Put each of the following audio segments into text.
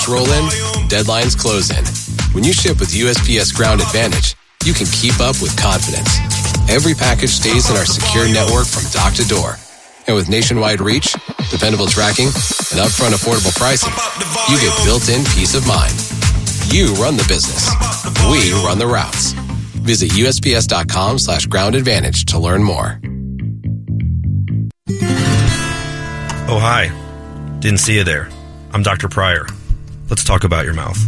roll in, deadlines close in. When you ship with USPS Ground Advantage, you can keep up with confidence. Every package stays in our secure network from dock to door. And with nationwide reach, dependable tracking, and upfront affordable pricing, you get built-in peace of mind. You run the business. We run the routes. Visit USPS.com/Ground Advantage to learn more. Oh, hi. Didn't see you there. I'm Dr. Pryor. Let's talk about your mouth.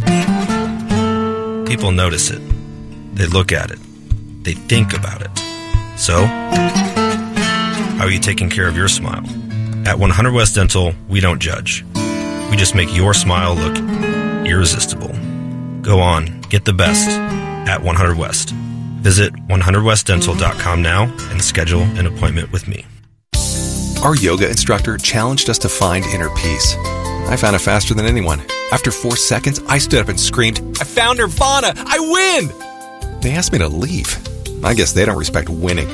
People notice it. They look at it. They think about it. So, how are you taking care of your smile? At 100 West Dental, we don't judge. We just make your smile look irresistible. Go on, get the best at 100 West. Visit 100westdental.com now and schedule an appointment with me. Our yoga instructor challenged us to find inner peace. I found it faster than anyone. After 4 seconds, I stood up and screamed, "I found Nirvana! I win!" They asked me to leave. I guess they don't respect winning.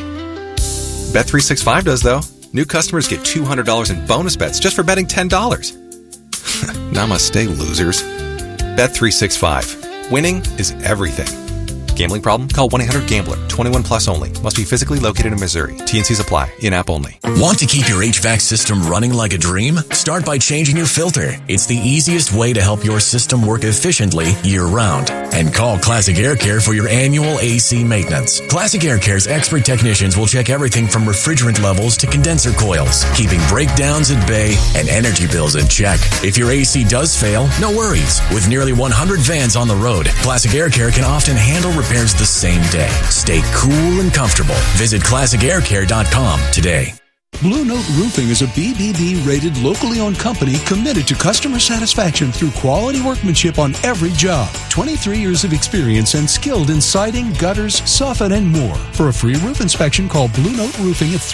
Bet365 does, though. New customers get $200 in bonus bets just for betting $10. Namaste, losers. Bet365. Winning is everything. Gambling problem? Call 1-800-GAMBLER. 21 plus only. Must be physically located in Missouri. T&Cs apply. In-app only. Want to keep your HVAC system running like a dream? Start by changing your filter. It's the easiest way to help your system work efficiently year-round. And call Classic Air Care for your annual AC maintenance. Classic Air Care's expert technicians will check everything from refrigerant levels to condenser coils, keeping breakdowns at bay and energy bills in check. If your AC does fail, no worries. With nearly 100 vans on the road, Classic Air Care can often handle repairs the same day. Stay cool and comfortable. Visit ClassicAirCare.com today. Blue Note Roofing is a BBB-rated, locally owned company committed to customer satisfaction through quality workmanship on every job. 23 years of experience and skilled in siding, gutters, soffit, and more. For a free roof inspection, call Blue Note Roofing at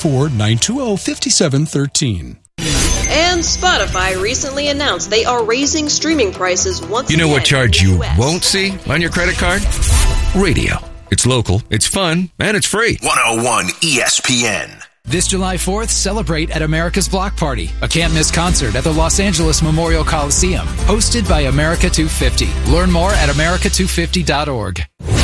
314-920-5713. And Spotify recently announced they are raising streaming prices once again. You know what charge you won't see on your credit card? Radio. It's local, it's fun, and it's free. 101 ESPN. This July 4th, celebrate at America's Block Party, a can't-miss concert at the Los Angeles Memorial Coliseum, hosted by America 250. Learn more at america250.org.